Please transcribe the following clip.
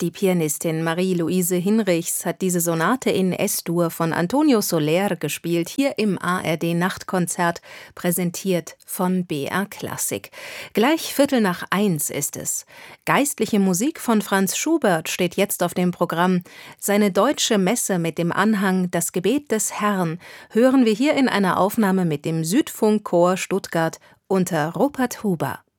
Die Pianistin Marie-Louise Hinrichs hat diese Sonate in S-Dur von Antonio Soler gespielt, hier im ARD-Nachtkonzert, präsentiert von BR Klassik. Gleich 1:15 ist es. Geistliche Musik von Franz Schubert steht jetzt auf dem Programm. Seine deutsche Messe mit dem Anhang Das Gebet des Herrn hören wir hier in einer Aufnahme mit dem Südfunkchor Stuttgart unter Rupert Huber.